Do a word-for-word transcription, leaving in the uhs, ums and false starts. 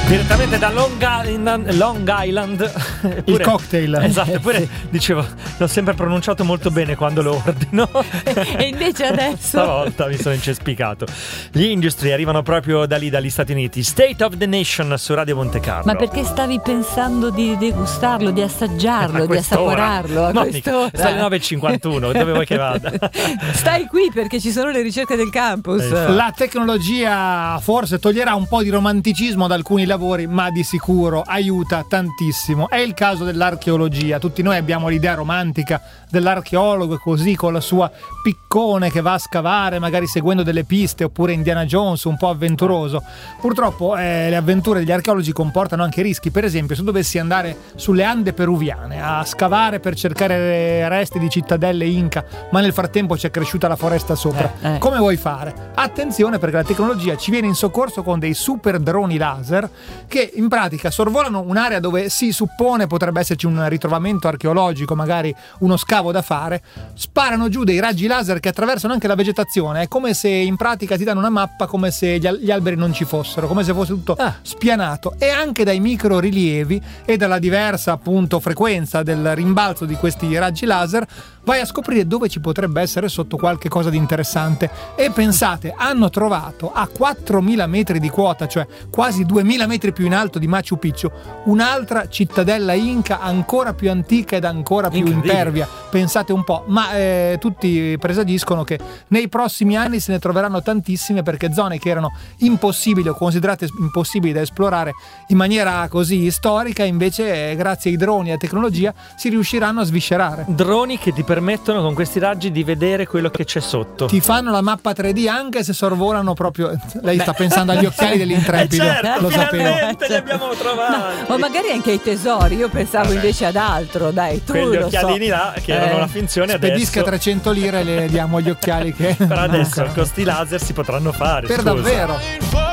Direttamente da Long Island, Long Island. Il Pure, cocktail. Esatto, eppure dicevo, l'ho sempre pronunciato molto bene quando lo ordino. E invece adesso stavolta mi sono incespicato. Gli Industry arrivano proprio da lì, dagli Stati Uniti. State of the Nation su Radio Monte Carlo. Ma perché stavi pensando di degustarlo, di assaggiarlo, di assaporarlo a quest'ora? Sta alle nove e cinquantuno, dove vuoi che vada? Stai qui perché ci sono le ricerche del campus. Esatto. La tecnologia forse toglierà un po' di romanticismo ad alcuni lavori, ma di sicuro aiuta tantissimo. È il caso dell'archeologia. Tutti noi abbiamo l'idea romantica dell'archeologo così, con la sua piccone che va a scavare, magari seguendo delle piste, oppure Indiana Jones, un po' avventuroso. Purtroppo eh, le avventure degli archeologi comportano anche rischi. Per esempio, se dovessi andare sulle Ande peruviane a scavare per cercare resti di cittadelle inca, ma nel frattempo c'è cresciuta la foresta sopra, eh, eh. come vuoi fare? Attenzione, perché la tecnologia ci viene in soccorso con dei super droni laser che in pratica sorvolano un'area dove si suppone potrebbe esserci un ritrovamento archeologico, magari uno scavo da fare, sparano giù dei raggi laser che attraversano anche la vegetazione. È come se in pratica ti danno una mappa, come se gli, al- gli alberi non ci fossero, come se fosse tutto ah. spianato. E anche dai micro rilievi e dalla diversa appunto frequenza del rimbalzo di questi raggi laser vai a scoprire dove ci potrebbe essere sotto qualche cosa di interessante. E pensate, hanno trovato a quattromila metri di quota, cioè quasi duemila metri più in alto di Machu Picchu, un'altra cittadella inca ancora più antica ed ancora più impervia. Pensate un po', ma eh, tutti presagiscono che nei prossimi anni se ne troveranno tantissime, perché zone che erano impossibili o considerate impossibili da esplorare in maniera così storica, invece eh, grazie ai droni e alla tecnologia si riusciranno a sviscerare. Droni che ti permettono con questi raggi di vedere quello che c'è sotto. Ti fanno la mappa tre D anche se sorvolano proprio. Lei Beh. sta pensando agli occhiali dell'intrepido, eh certo, lo sapevo. li abbiamo trovati. No, ma magari anche ai tesori. Io pensavo Vabbè. invece ad altro. Dai, tu quegli lo occhialini so. là che erano Eh. una finzione. Spedisca adesso trecento lire e le diamo gli occhiali che però adesso con sti laser si potranno fare, per scusa. davvero.